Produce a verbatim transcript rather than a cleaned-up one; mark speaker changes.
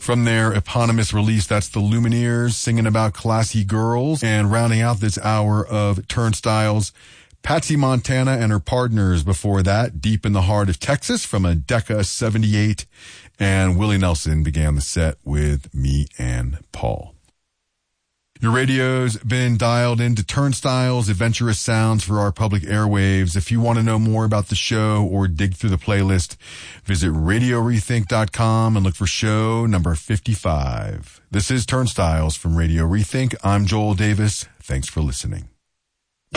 Speaker 1: From their eponymous release, that's the Lumineers singing about classy girls. And rounding out this hour of Turnstiles, Patsy Montana and her partners before that, Deep in the Heart of Texas from a Decca seventy-eight. And Willie Nelson began the set with Me and Paul. Your radio's been dialed into Turnstiles, adventurous sounds for our public airwaves. If you want to know more about the show or dig through the playlist, visit radio rethink dot com and look for show number fifty-five. This is Turnstiles from Radio Rethink. I'm Joel Davis. Thanks for listening.